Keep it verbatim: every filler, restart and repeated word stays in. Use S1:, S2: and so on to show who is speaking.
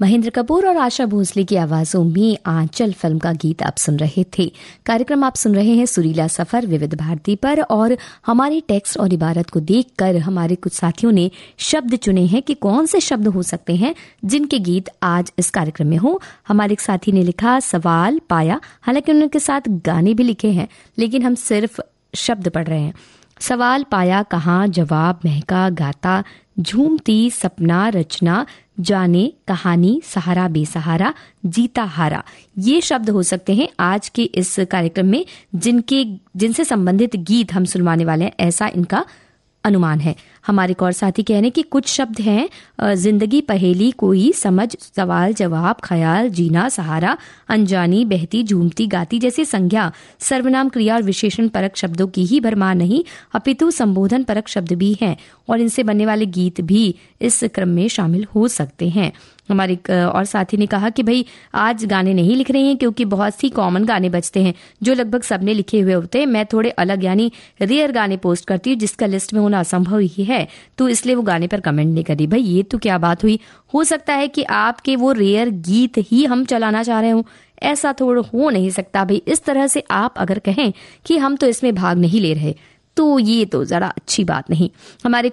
S1: महेंद्र कपूर और आशा भोसले की आवाजों में आंचल फिल्म का गीत आप सुन रहे थे। कार्यक्रम आप सुन रहे हैं सुरीला सफर विविध भारती पर, और हमारे टेक्स्ट और इबारत को देखकर हमारे कुछ साथियों ने शब्द चुने हैं कि कौन से शब्द हो सकते हैं जिनके गीत आज इस कार्यक्रम में हो। हमारे एक साथी ने लिखा सवाल पाया, हालांकि उनके साथ गाने भी लिखे हैं, लेकिन हम सिर्फ शब्द पढ़ रहे हैं। सवाल पाया कहाँ, जवाब महका गाता, झूमती सपना रचना, जाने कहानी, सहारा बेसहारा, जीता हारा, ये शब्द हो सकते हैं आज के इस कार्यक्रम में जिनके जिनसे संबंधित गीत हम सुनवाने वाले हैं, ऐसा इनका अनुमान है। हमारे एक और साथी कह रहे हैं कि कुछ शब्द हैं जिंदगी, पहेली, कोई, समझ, सवाल जवाब, ख्याल, जीना, सहारा, अनजानी, बहती, झूमती, गाती जैसे संज्ञा, सर्वनाम, क्रिया और विशेषण परक शब्दों की ही भरमार नहीं, अपितु संबोधन परक शब्द भी हैं और इनसे बनने वाले गीत भी इस क्रम में शामिल हो सकते हैं। हमारे एक और साथी ने कहा कि भाई आज गाने नहीं लिख रहे हैं क्योंकि बहुत सी कॉमन गाने बजते हैं जो लगभग सबने लिखे हुए होते हैं। मैं थोड़े अलग यानी रेयर गाने पोस्ट करती हूँ जिसका लिस्ट में होना असंभव ही है, तो इसलिए वो गाने पर कमेंट नहीं करी। भाई ये तो क्या बात हुई, हो सकता है कि आपके वो रेयर गीत ही हम चलाना चाह रहे हो, ऐसा थोड़ा हो नहीं सकता। भाई इस तरह से आप अगर कहें कि हम तो इसमें भाग नहीं ले रहे तो ये तो जरा अच्छी बात नहीं। हमारे